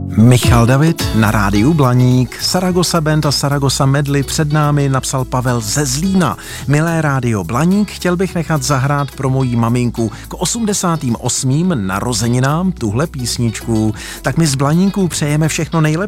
Michal David na rádiu Blaník. Saragossa Band a Saragossa Medley před námi, napsal Pavel ze Zlína. Milé rádio Blaník, chtěl bych nechat zahrát pro moji maminku k 88. narozeninám tuhle písničku. Tak my z Blaníku přejeme všechno nejlepší